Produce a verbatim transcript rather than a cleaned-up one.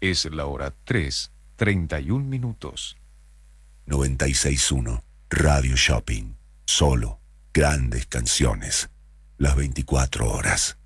Es la hora tres, treinta y un minutos. noventa y seis punto uno Radio Shopping. Solo grandes canciones. Las veinticuatro horas.